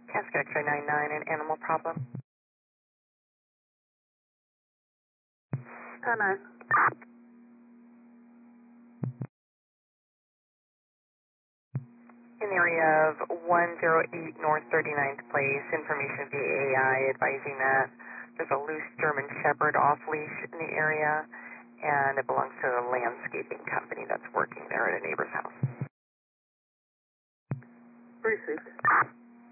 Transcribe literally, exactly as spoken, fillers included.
Cascade X-ray nine nine, an animal problem. Oh, no. In the area of one oh eight North thirty-ninth Place, information via A I advising that there's a loose German Shepherd off leash in the area, and it belongs to a landscaping company that's working there at a neighbor's house. Three six.